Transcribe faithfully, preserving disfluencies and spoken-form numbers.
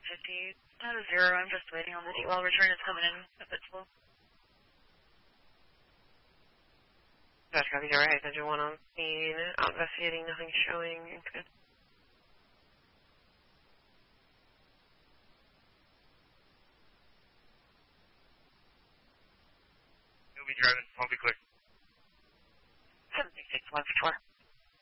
fifty. Not a zero, I'm just waiting on the D-well return. It's coming in a bit slow. Dutch copy, zero, hey, Central one on scene. Out investigating, nothing showing. Good. You'll be driving, won't be clear. seven six six one four.